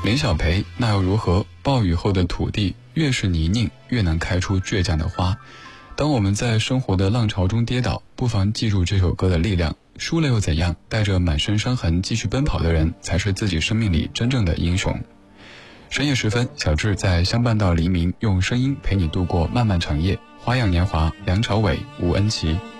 林小培，那又如何？暴雨后的土地越是泥泞，越能开出倔强的花。当我们在生活的浪潮中跌倒，不妨记住这首歌的力量。输了又怎样？带着满身伤痕继续奔跑的人，才是自己生命里真正的英雄。深夜时分，小智在相伴到黎明，用声音陪你度过漫漫长夜。花样年华，梁朝伟、吴恩琪。